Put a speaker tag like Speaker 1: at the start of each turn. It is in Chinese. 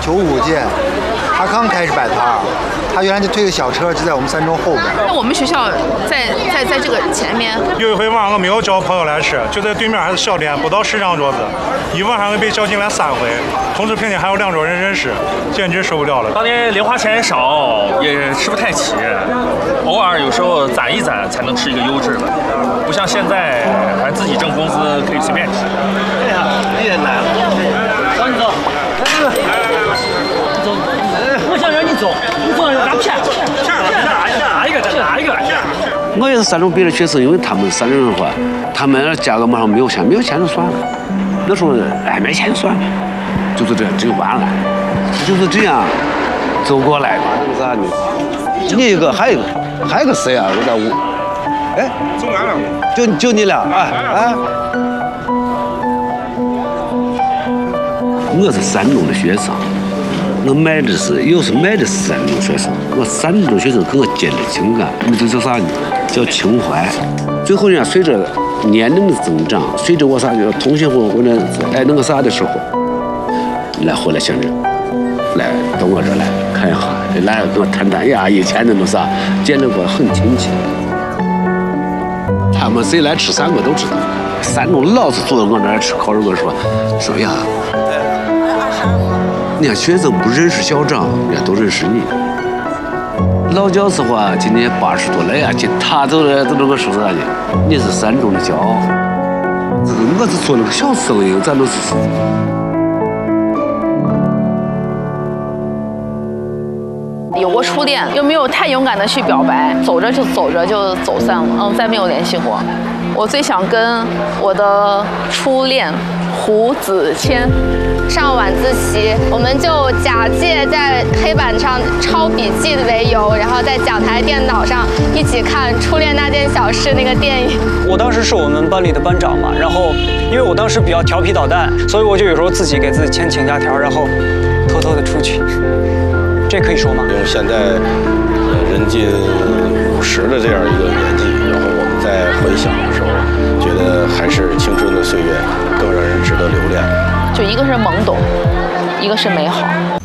Speaker 1: 95届，他刚开始摆摊儿，他原来就推个小车，就在我们三中后边。
Speaker 2: 那我们学校在这个前面。
Speaker 3: 有一回晚上没有叫朋友来吃，就在对面还是小店，不到10张桌子，一晚上被叫进来3回，同时并且还有2桌人认识，简直受不了了。
Speaker 4: 当年零花钱少，也吃不太起，偶尔有时候攒一攒才能吃一个优质的，不像现在还自己挣工资可以随便吃。
Speaker 5: 哎呀，你也来了，走你走，来，走，我想让你走，你走要打骗，哪一个？
Speaker 6: 我也是三中毕业的学生，因为他们三中人话，他们价格马上没有钱就算了，那时候没钱就算了，就是这样就完了，就是这样走过来的。那个啥的，你一个还有一个谁啊？我在屋，哎，
Speaker 3: 走完了，
Speaker 6: 就你俩，哎。我是三中的学生，我买的是三中学生，我三中学生跟我建立情感，那就叫啥呢？叫情怀。最后呢，随着年龄的增长，随着我啥叫同学会或者那个啥的时候，回来想着，来到我这儿来看一下，来跟我谈谈呀，以前那种啥，见着过很亲切。他们谁来吃三个都知道，三中老是坐在我那儿吃烤肉，我说呀。人家学生不认识校长，人家都认识你。老教师话，今年80多了呀，他都跟我说啥呢？你是三中的骄傲。我是做了个小生意，咱都是。
Speaker 2: 有过初恋，又没有太勇敢的去表白，走着就走散了，再没有联系过。我最想跟我的初恋胡子谦。
Speaker 7: 上晚自习，我们就假借在黑板上抄笔记的为由，然后在讲台电脑上一起看《初恋那件小事》那个电影。
Speaker 8: 我当时是我们班里的班长嘛，然后因为我当时比较调皮捣蛋，所以我就有时候自己给自己签请假条，然后偷偷的出去。这可以说吗？
Speaker 9: 因为现在人近50的这样一个年纪，然后我们在回想的时候，觉得还是青春的岁月更让人值得留恋。
Speaker 2: 就一个是懵懂，一个是美好。